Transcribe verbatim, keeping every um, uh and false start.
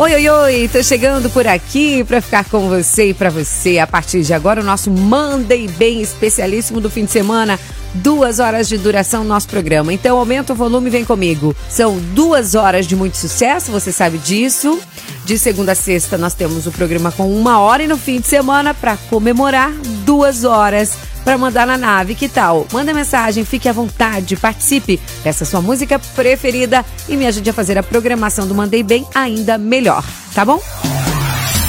Oi, oi, oi, tô chegando por aqui pra ficar com você e pra você. A partir de agora, o nosso Monday Bem especialíssimo do fim de semana. Duas horas de duração no nosso programa. Então, aumenta o volume e vem comigo. São duas horas de muito sucesso, você sabe disso. De segunda a sexta, nós temos o programa com uma hora e no fim de semana, pra comemorar, duas horas para mandar na nave. Que tal? Manda mensagem, fique à vontade, participe, peça sua música preferida e me ajude a fazer a programação do Monday Bem ainda melhor, tá bom?